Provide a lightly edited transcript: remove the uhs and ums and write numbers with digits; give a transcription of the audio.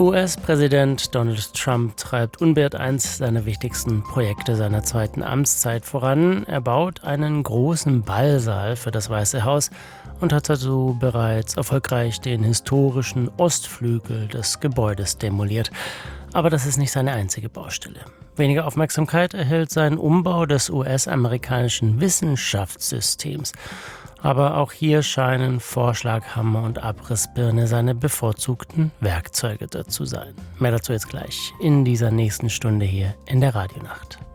US-Präsident Donald Trump treibt unbeirrt eins seiner wichtigsten Projekte seiner zweiten Amtszeit voran. Er baut einen großen Ballsaal für das Weiße Haus und hat dazu bereits erfolgreich den historischen Ostflügel des Gebäudes demoliert. Aber das ist nicht seine einzige Baustelle. Weniger Aufmerksamkeit erhält sein Umbau des US-amerikanischen Wissenschaftssystems. Aber auch hier scheinen Vorschlag, Hammer und Abrissbirne seine bevorzugten Werkzeuge zu sein. Mehr dazu jetzt gleich in dieser nächsten Stunde hier in der Radionacht.